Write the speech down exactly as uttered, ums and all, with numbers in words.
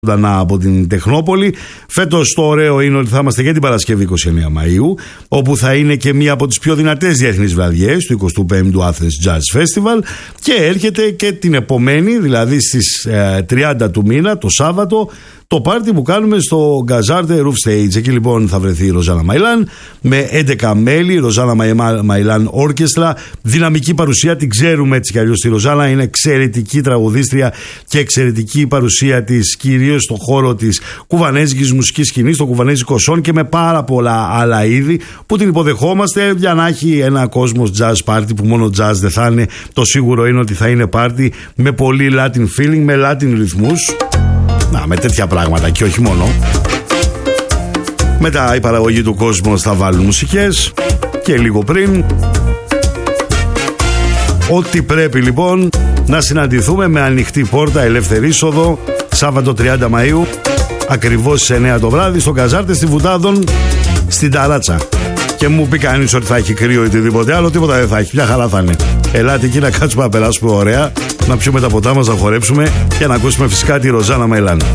από την Τεχνόπολη. Φέτος το ωραίο είναι ότι θα είμαστε και την Παρασκευή είκοσι εννέα Μαΐου, όπου θα είναι και μία από τις πιο δυνατές διεθνείς βραδιές του εικοστού πέμπτου Athens Jazz Festival, και έρχεται και την επομένη, δηλαδή στις ε, τριάντα του μήνα, το Σάββατο, το πάρτι που κάνουμε στο Γκαζάρτε Roof Stage. Εκεί λοιπόν θα βρεθεί η Ροζάνα Μαϊλάν με έντεκα μέλη, Ροζάνα Μαϊλάν Όρκεστρα. Δυναμική παρουσία, την ξέρουμε έτσι κι αλλιώς τη Ροζάνα. Είναι εξαιρετική τραγουδίστρια και εξαιρετική παρουσία της, κυρίως στον χώρο της κουβανέζικης μουσικής σκηνής, των κουβανέζικων σον και με πάρα πολλά άλλα είδη που την υποδεχόμαστε για να έχει ένα κόσμος jazz party που μόνο jazz δεν θα είναι. Το σίγουρο είναι ότι θα είναι party με πολύ Latin feeling, με Latin ρυθμούς. Να, με τέτοια πράγματα και όχι μόνο. Μετά η παραγωγή του κόσμου θα βάλουν μουσικές και λίγο πριν. Ό,τι πρέπει λοιπόν να συναντηθούμε με ανοιχτή πόρτα, ελεύθερη είσοδο, Σάββατο τριάντα Μαΐου, ακριβώς στις εννέα το βράδυ, στο Καζάρτε στη Βουτάδων, στην Ταράτσα. Και μου πει κανείς ότι θα έχει κρύο ή οτιδήποτε άλλο, τίποτα δεν θα έχει, μια χαρά θα είναι. Ελάτε εκεί να κάτσουμε να περάσουμε ωραία, να πιούμε τα ποτά μας, να χορέψουμε και να ακούσουμε φυσικά τη Ροζάνα Μαϊλάν.